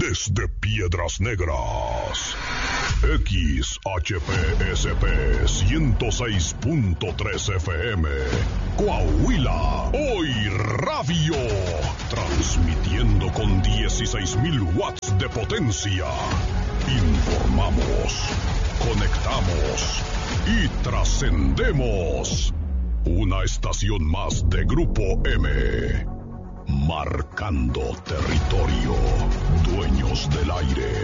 desde Piedras Negras. XHPSP 106.3 FM. Coahuila, hoy radio. Transmitiendo con 16,000 watts de potencia. Informamos, conectamos y trascendemos. Una estación más de Grupo M. Marcando territorio. Dueños del aire.